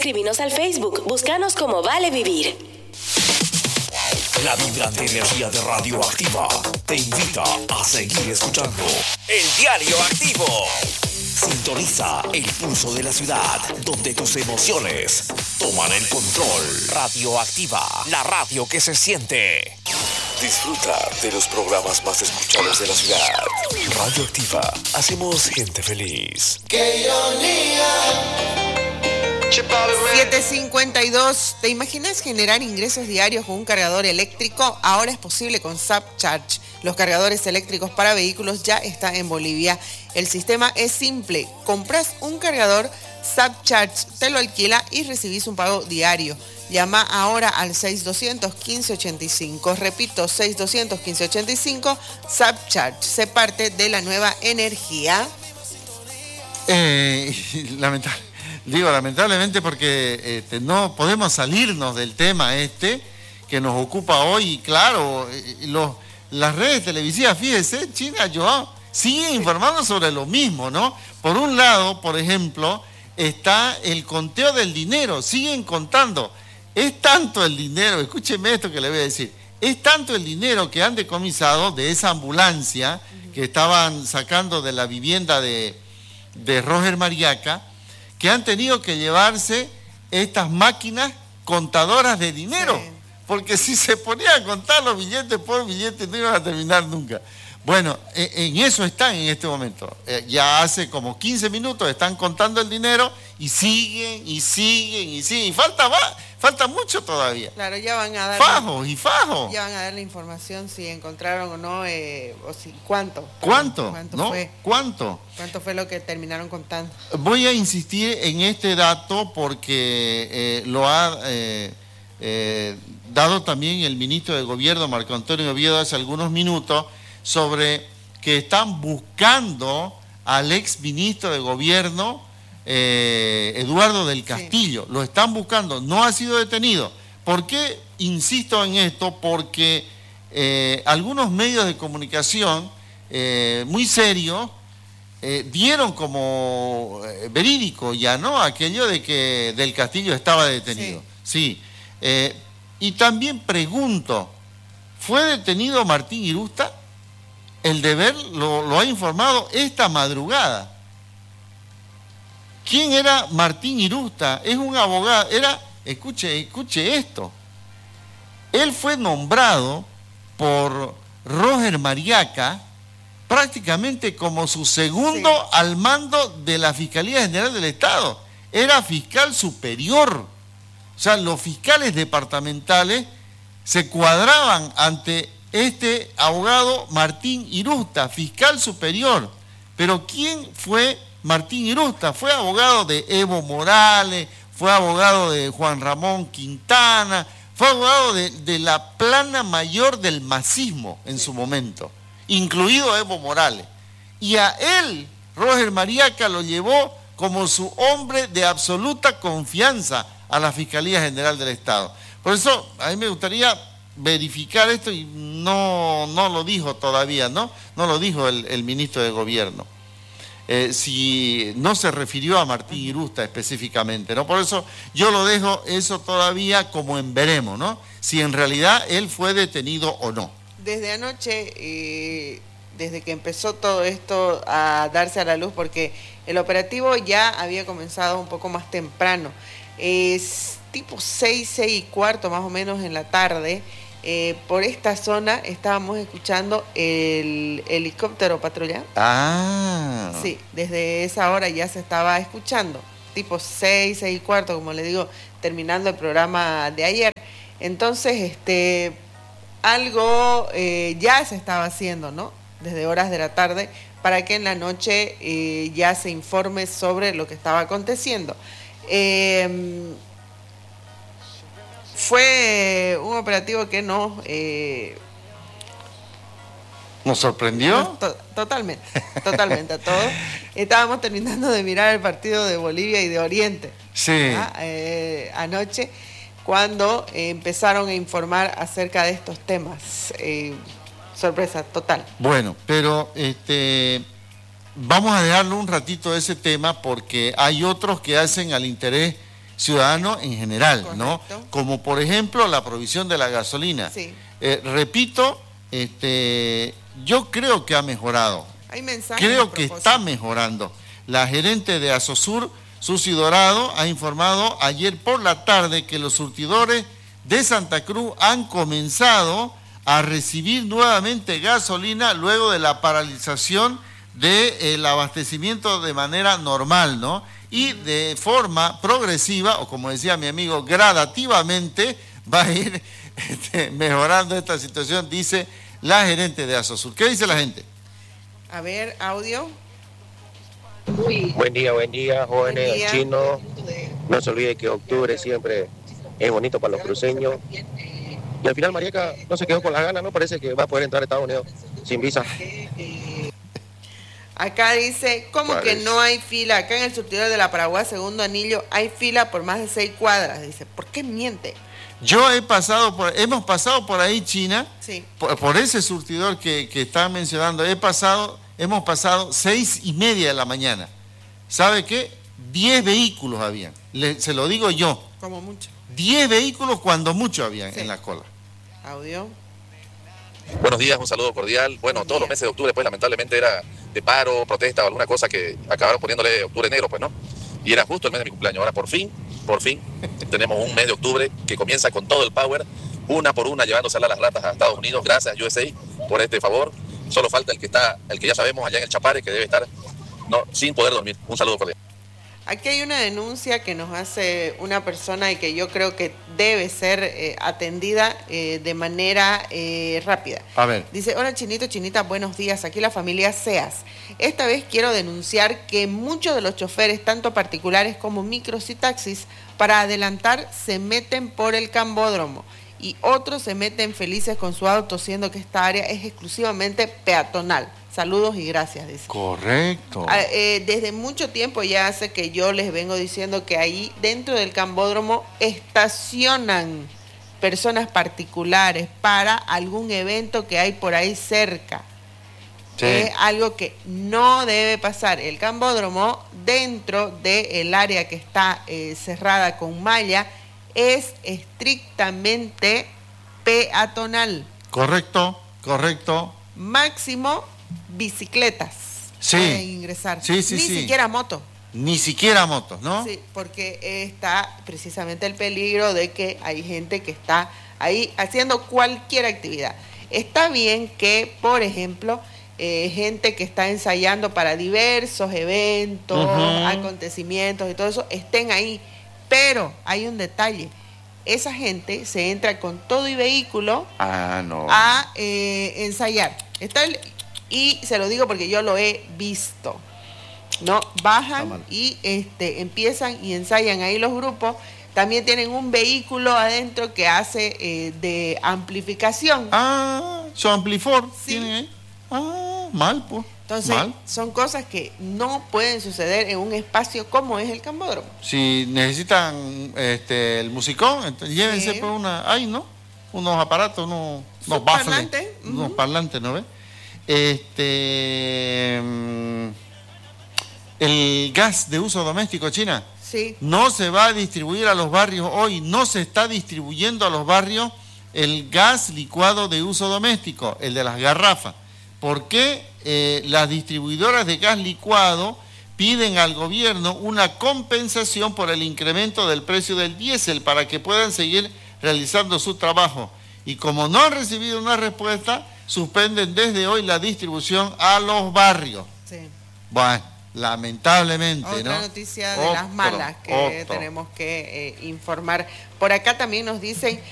Escríbenos al Facebook, búscanos como Vale Vivir. La vibrante energía de Radioactiva te invita a seguir escuchando El Diario Activo. Sintoniza el pulso de la ciudad, donde tus emociones toman el control. Radioactiva, la radio que se siente. Disfruta de los programas más escuchados de la ciudad. Radioactiva, hacemos gente feliz. ¡Qué ironía! 7:52. ¿Te imaginas generar ingresos diarios con un cargador eléctrico? Ahora es posible con ZapCharge. Los cargadores eléctricos para vehículos ya están en Bolivia. El sistema es simple. Compras un cargador, ZapCharge te lo alquila y recibís un pago diario. Llama ahora al 6200-1585. Repito, 6200-1585. ZapCharge. Sé parte de la nueva energía. Lamentablemente porque no podemos salirnos del tema que nos ocupa hoy. Y claro, las redes televisivas, fíjese, China, Joao, siguen informando sobre lo mismo, ¿no? Por un lado, por ejemplo, está el conteo del dinero, siguen contando. Es tanto el dinero, escúcheme esto que le voy a decir, es tanto el dinero que han decomisado de esa ambulancia que estaban sacando de la vivienda de Roger Mariaca, que han tenido que llevarse estas máquinas contadoras de dinero, sí. Porque si se ponían a contar los billetes por billetes no iban a terminar nunca. Bueno, en eso están en este momento. Ya hace como 15 minutos están contando el dinero y siguen. Y falta mucho todavía. Claro, ya van a dar... Fajos y fajos. Ya van a dar la información si encontraron o no, o si cuánto. ¿Cuánto? ¿No? ¿Cuánto? ¿Cuánto fue lo que terminaron contando? Voy a insistir en este dato porque lo ha dado también el ministro de Gobierno, Marco Antonio Oviedo, hace algunos minutos, sobre que están buscando al ex ministro de Gobierno, Eduardo del Castillo. Sí. Lo están buscando, no ha sido detenido. ¿Por qué insisto en esto? Porque algunos medios de comunicación muy serios dieron como verídico ya, ¿no? Aquello de que del Castillo estaba detenido. Sí. Y también pregunto, ¿fue detenido Martín Irusta? El Deber lo ha informado esta madrugada. ¿Quién era Martín Irusta? Es un abogado, escuche esto. Él fue nombrado por Roger Mariaca prácticamente como su segundo al mando de la Fiscalía General del Estado. Era fiscal superior. O sea, los fiscales departamentales se cuadraban ante este abogado Martín Irusta, fiscal superior. Pero ¿quién fue Martín Irusta? Fue abogado de Evo Morales, fue abogado de Juan Ramón Quintana, fue abogado de la plana mayor del masismo en su momento, incluido Evo Morales. Y a él, Roger Mariaca, lo llevó como su hombre de absoluta confianza a la Fiscalía General del Estado. Por eso, a mí me gustaría verificar esto y no lo dijo todavía, ¿no? No lo dijo el ministro de Gobierno. Si no se refirió a Martín Irusta específicamente, ¿no? Por eso yo lo dejo eso todavía como en veremos, ¿no? Si en realidad él fue detenido o no. Desde anoche, desde que empezó todo esto a darse a la luz, porque el operativo ya había comenzado un poco más temprano, es tipo 6:15 más o menos en la tarde. Por esta zona estábamos escuchando el helicóptero patrulla. Ah. Sí, desde esa hora ya se estaba escuchando, tipo 6:15, como le digo, terminando el programa de ayer. Entonces, algo ya se estaba haciendo, ¿no? Desde horas de la tarde, para que en la noche ya se informe sobre lo que estaba aconteciendo. Fue un operativo que nos sorprendió. Totalmente a todos. Estábamos terminando de mirar el partido de Bolivia y de Oriente. Sí. Anoche, cuando empezaron a informar acerca de estos temas. Sorpresa total. Bueno, pero vamos a dejarlo un ratito de ese tema porque hay otros que hacen al interés ciudadano en general, ¿no? Correcto. Como por ejemplo la provisión de la gasolina. Sí. Repito, yo creo que ha mejorado. Hay mensajes. Creo a que propósito. está mejorando. La gerente de Asosur, Susi Dorado, ha informado ayer por la tarde que los surtidores de Santa Cruz han comenzado a recibir nuevamente gasolina luego de la paralización del abastecimiento de manera normal, ¿no? Y de forma progresiva, o como decía mi amigo, gradativamente va a ir mejorando esta situación, dice la gerente de Asosur. ¿Qué dice la gente? A ver, audio. Buen día, jóvenes, Buen día. chinos. No se olvide que octubre siempre es bonito para los cruceños. Y al final Mariaca no se quedó con las ganas, ¿no? Parece que va a poder entrar a Estados Unidos sin visa. Acá dice, ¿cómo que Parece. no hay fila? Acá en el surtidor de la Paraguay, segundo anillo, hay fila por más de 6 cuadras. Dice, ¿por qué miente? Hemos pasado por ahí, China, Sí. por ese surtidor que están mencionando, hemos pasado 6:30 de la mañana. ¿Sabe qué? 10 vehículos habían, se lo digo yo, Como mucho. 10 vehículos cuando mucho habían Sí. en la cola. Audio. Buenos días, un saludo cordial. Bueno, Buen todos día. los meses de octubre, pues lamentablemente era de paro, protesta o alguna cosa que acabaron poniéndole octubre negro, pues, ¿no? Y era justo el mes de mi cumpleaños. Ahora, por fin, tenemos un mes de octubre que comienza con todo el power, una por una, llevándose a las ratas a Estados Unidos. Gracias, USA, por este favor. Solo falta el que ya sabemos allá en el Chapare, que debe estar sin poder dormir. Un saludo cordial. Aquí hay una denuncia que nos hace una persona y que yo creo que debe ser atendida de manera rápida. A ver. Dice, hola Chinito, Chinita, buenos días. Aquí la familia Seas. Esta vez quiero denunciar que muchos de los choferes, tanto particulares como micros y taxis, para adelantar se meten por el cambódromo y otros se meten felices con su auto, siendo que esta área es exclusivamente peatonal. Saludos y gracias, dice. Correcto. Desde mucho tiempo ya hace que yo les vengo diciendo que ahí dentro del cambódromo estacionan personas particulares para algún evento que hay por ahí cerca. Sí. Es algo que no debe pasar. El cambódromo dentro del área que está cerrada con malla es estrictamente peatonal. Correcto. Máximo bicicletas Sí. pueden ingresar. Sí, Ni siquiera moto. Ni siquiera motos, ¿no? Sí, porque está precisamente el peligro de que hay gente que está ahí haciendo cualquier actividad. Está bien que, por ejemplo, gente que está ensayando para diversos eventos, acontecimientos y todo eso, estén ahí. Pero hay un detalle. Esa gente se entra con todo y vehículo No. a ensayar. Y se lo digo porque yo lo he visto. ¿No? Está Bajan mal. y empiezan y ensayan ahí los grupos. También tienen un vehículo adentro que hace de amplificación. Su amplifor Sí. tienen ahí. Mal, pues. Entonces, Mal. son cosas que no pueden suceder en un espacio como es el cambódromo. Si necesitan el musicón, entonces, llévense Sí. por unos aparatos, unos Sus baffles, parlantes, unos ujú. parlantes, ¿no ves? El gas de uso doméstico, China, Sí. no se va a distribuir a los barrios hoy, no se está distribuyendo a los barrios el gas licuado de uso doméstico, el de las garrafas. ¿Por qué las distribuidoras de gas licuado piden al gobierno una compensación por el incremento del precio del diésel para que puedan seguir realizando su trabajo? Y como no han recibido una respuesta, suspenden desde hoy la distribución a los barrios. Sí. Bueno, lamentablemente, Otra ¿no? noticia de las malas que tenemos que informar. Por acá también nos dicen